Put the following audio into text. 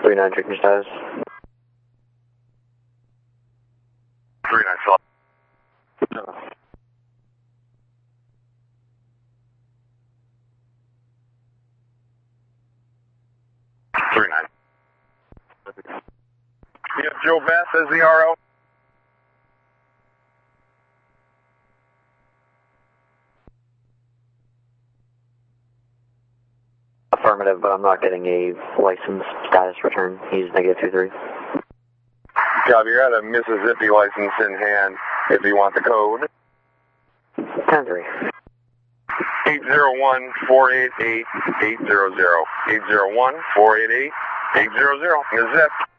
39 checking status. 39 slot. 39. You have Joe Bass as the RO? Affirmative, but I'm not getting a license status return. He's -23. Copy, you got a Mississippi license in hand if you want the code. 10-3. 801-488-800. 801-488-800. Ms. Zip.